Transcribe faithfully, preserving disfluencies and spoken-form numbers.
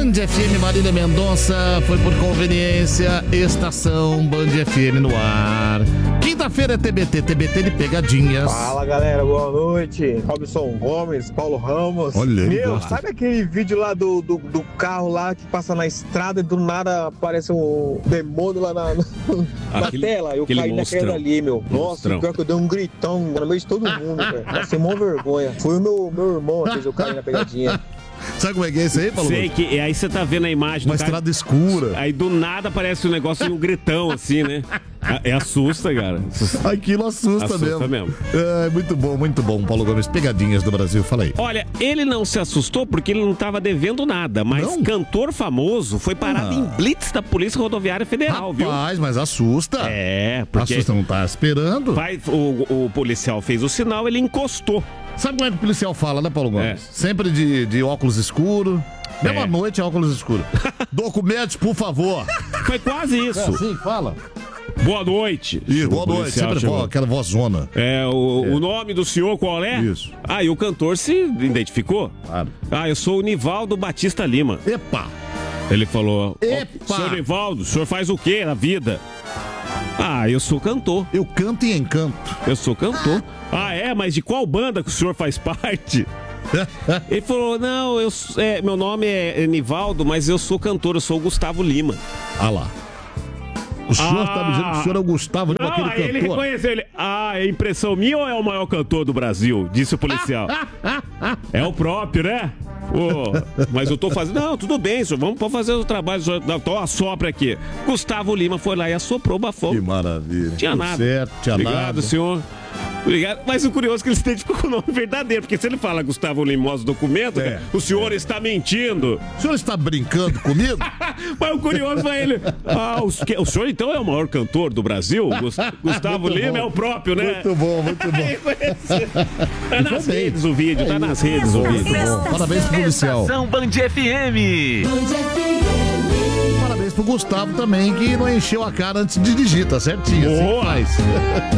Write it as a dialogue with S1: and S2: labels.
S1: Band F M Marília Mendonça, foi por conveniência, estação Band F M no ar. Quinta-feira é T B T, T B T de pegadinhas.
S2: Fala galera, boa noite. Robson Gomes, Paulo Ramos.
S1: Olha,
S2: meu,
S1: gosta.
S2: sabe aquele vídeo lá do, do, do carro lá que passa na estrada e do nada aparece um demônio lá na, na
S3: Aquele-
S2: tela? Eu
S3: aquele
S2: caí
S3: monstrão.
S2: naquela ali, meu. Nossa,
S3: Monstrão.
S2: pior que eu dei um gritão no meio de todo mundo, velho. Passei mó vergonha. Foi o meu, meu irmão que fez eu cair na pegadinha.
S1: Sabe como é que é isso aí, Paulo?
S3: Sei que, e aí você tá vendo a imagem
S1: Uma
S3: do cara,
S1: estrada escura.
S3: aí do nada aparece um negócio, um gritão assim, né? É assusta, cara. Assusta,
S1: Aquilo assusta,
S3: assusta
S1: mesmo.
S3: mesmo.
S1: É, muito bom, muito bom, Paulo Gomes. Pegadinhas do Brasil, fala aí.
S3: Olha, ele não se assustou porque ele não tava devendo nada, mas
S1: Não?
S3: cantor famoso foi parado
S1: Ah.
S3: em blitz da Polícia Rodoviária Federal, viu?
S1: Rapaz, mas assusta.
S3: É, porque
S1: Assusta, não tá esperando.
S3: vai- o, o policial fez o sinal, ele encostou.
S1: Sabe como é que o policial fala, né, Paulo Gomes?
S3: É.
S1: Sempre de, de óculos escuros. Mesmo
S3: É.
S1: à noite é óculos escuros. Documentos, por favor.
S3: Foi quase isso.
S1: É assim, fala.
S3: Boa noite.
S1: Isso,
S3: O
S1: boa noite.
S3: policial
S1: Sempre
S3: chegou.
S1: vo- aquela vozona.
S3: É, o, o nome do senhor qual é?
S1: Isso.
S3: Ah, e o cantor se identificou?
S1: Claro.
S3: Ah, eu sou o Nivaldo Batista Lima.
S1: Epa!
S3: Ele falou:
S1: Epa!
S3: "Ó, Senhor Nivaldo, o senhor faz o que na vida? Ah, eu sou cantor.
S1: Eu canto e encanto.
S3: Eu sou cantor. Ah, é? Mas de qual banda que o senhor faz parte? Ele falou: não, eu, s- é, meu nome é Nivaldo, mas eu sou cantor, eu sou o Gustavo Lima.
S1: Ah lá. O senhor
S3: Ah.
S1: tá me dizendo que o senhor é o Gustavo Lima,
S3: Não,
S1: aquele
S3: aí ele
S1: cantor?
S3: reconheceu ele. Ah, é impressão minha ou é o maior cantor do Brasil? Disse o policial. É o próprio, né? Pô, mas eu tô fazendo. Não, tudo bem, senhor. Vamos fazer o trabalho. Senhor. Não, então assopra aqui. Gustavo Lima foi lá e assoprou o bafão.
S1: Que maravilha.
S3: Tinha
S1: Tudo
S3: nada.
S1: certo, tinha
S3: Obrigado,
S1: nada.
S3: senhor. Obrigado. Mas o curioso é que ele se identificou com o nome verdadeiro, porque se ele fala Gustavo Lima mostra o documento,
S1: É,
S3: né, o senhor está mentindo.
S1: O senhor está brincando comigo?
S3: Mas o curioso foi ele. Ah, o, que- o senhor então é o maior cantor do Brasil? Gus- Gustavo
S1: Muito
S3: Lima
S1: bom.
S3: é o próprio, né?
S1: Muito bom, muito bom.
S3: Aí conheci. Tá nas
S1: bem.
S3: redes o vídeo, tá nas redes o vídeo.
S1: Muito bom. Parabéns pro policial.
S4: Estação Band F M.
S1: Parabéns pro Gustavo também, que não encheu a cara antes de dirigir, tá certinho. Assim que
S3: Boa.
S1: faz.